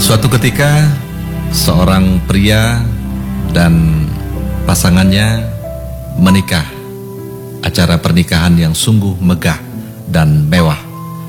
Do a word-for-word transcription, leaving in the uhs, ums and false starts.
Suatu ketika, seorang pria dan pasangannya menikah. Acara pernikahan yang sungguh megah dan mewah.